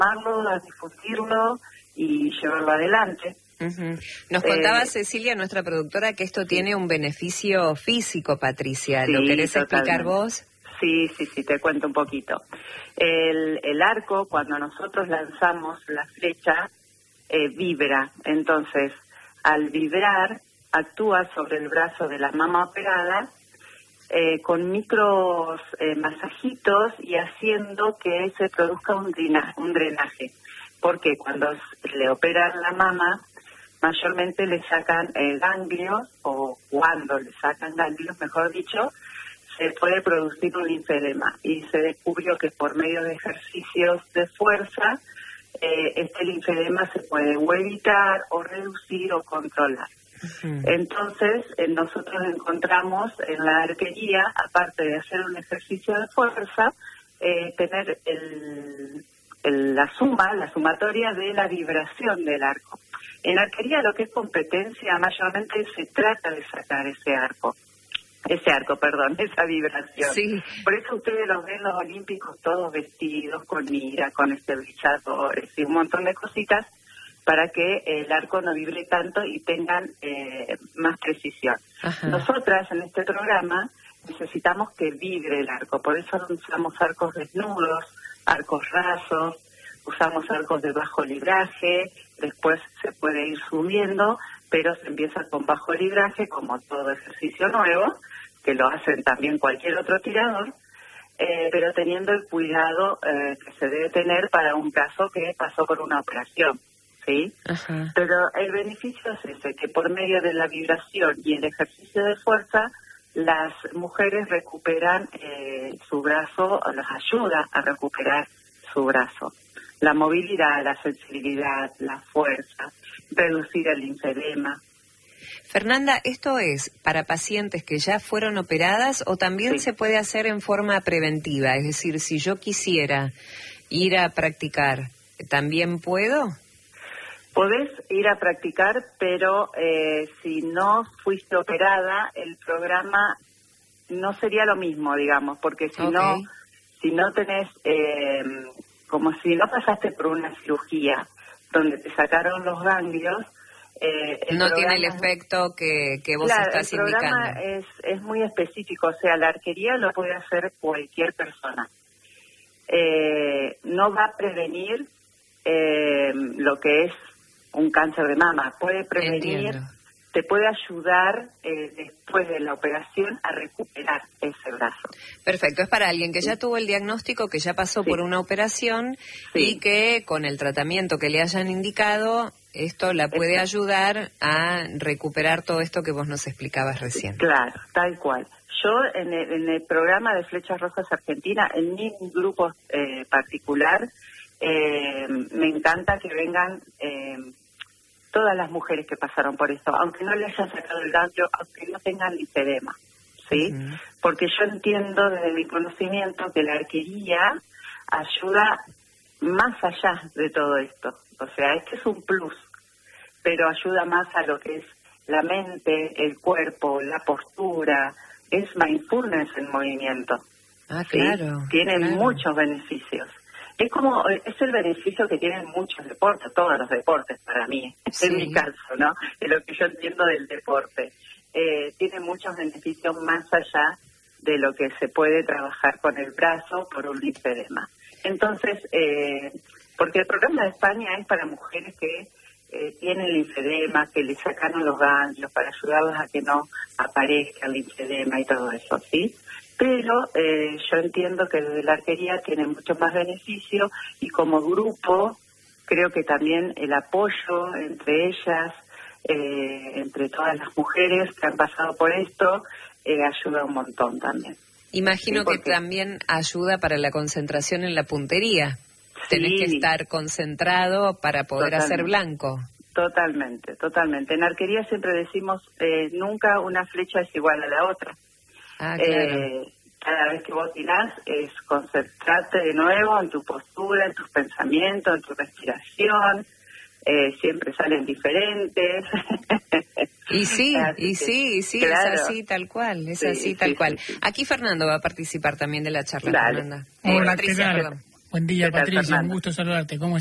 plasmarlo, a difundirlo y llevarlo adelante. Nos contaba Cecilia, nuestra productora, que esto tiene un beneficio físico, Patricia. ¿Lo querés explicar vos? Sí, te cuento un poquito. El arco, cuando nosotros lanzamos la flecha, vibra. Entonces, al vibrar, actúa sobre el brazo de la mama operada con micros masajitos y haciendo que se produzca un drenaje. Porque cuando le operan la mama, mayormente le sacan ganglios, o cuando le sacan ganglios, mejor dicho, se puede producir un linfedema. Y se descubrió que por medio de ejercicios de fuerza, este linfedema se puede o evitar, o reducir, o controlar. Entonces, nosotros encontramos en la arquería, aparte de hacer un ejercicio de fuerza, tener la sumatoria de la vibración del arco. En arquería, lo que es competencia, mayormente se trata de sacar esa vibración. Sí. Por eso ustedes los ven los olímpicos todos vestidos con mira, con estabilizadores y un montón de cositas para que el arco no vibre tanto y tengan más precisión. Nosotras en este programa necesitamos que vibre el arco, por eso usamos arcos desnudos, arcos rasos, usamos arcos de bajo libraje, después se puede ir subiendo, pero se empieza con bajo libraje, como todo ejercicio nuevo, que lo hacen también cualquier otro tirador, pero teniendo el cuidado que se debe tener para un caso que pasó por una operación, ¿sí? Pero el beneficio es ese, que por medio de la vibración y el ejercicio de fuerza, las mujeres recuperan su brazo, las ayuda a recuperar su brazo. La movilidad, la sensibilidad, la fuerza, reducir el linfedema. Fernanda, ¿esto es para pacientes que ya fueron operadas o también se puede hacer en forma preventiva? Es decir, si yo quisiera ir a practicar, ¿también puedo? Podés ir a practicar, pero si no fuiste operada, el programa no sería lo mismo, digamos, porque si no tenés, como si no pasaste por una cirugía donde te sacaron los ganglios, no tiene el efecto que vos estás indicando. El programa es muy específico, o sea, la arquería lo puede hacer cualquier persona. No va a prevenir lo que es un cáncer de mama, puede prevenir, te puede ayudar después de la operación a recuperar ese brazo. Perfecto, es para alguien que ya tuvo el diagnóstico, que ya pasó por una operación y que con el tratamiento que le hayan indicado, esto la puede ayudar a recuperar todo esto que vos nos explicabas recién. Claro, tal cual. Yo en el programa de Flechas Rojas Argentina, en mi grupo particular, me encanta que vengan todas las mujeres que pasaron por esto, aunque no le hayan sacado el ganglio, aunque no tengan linfedema, ¿sí? Porque yo entiendo desde mi conocimiento que la arquería ayuda más allá de todo esto. O sea, este es un plus, pero ayuda más a lo que es la mente, el cuerpo, la postura, es mindfulness en movimiento. Claro. Tiene muchos beneficios. Es el beneficio que tienen muchos deportes, todos los deportes para mí, en mi caso, ¿no? Es lo que yo entiendo del deporte. Tiene muchos beneficios más allá de lo que se puede trabajar con el brazo por un linfedema. Entonces, porque el programa de España es para mujeres que tienen linfedema, que le sacaron los ganglios para ayudarlas a que no aparezca el linfedema y todo eso, ¿sí? Pero yo entiendo que desde la arquería tiene mucho más beneficio y como grupo creo que también el apoyo entre ellas, entre todas las mujeres que han pasado por esto, ayuda un montón también. Imagino que también ayuda para la concentración en la puntería. Tenés que estar concentrado para poder hacer blanco. Totalmente. En arquería siempre decimos, nunca una flecha es igual a la otra. Claro. Cada vez que vos tirás es concentrarte de nuevo en tu postura, en tus pensamientos, en tu respiración. Siempre salen diferentes. Y sí, claro. Es así tal cual, tal cual. Sí. Aquí Fernando va a participar también de la charla, Fernanda. Hola, ¿qué tal? Buen día, ¿Qué tal, Patricia, un Fernando? gusto saludarte. ¿Cómo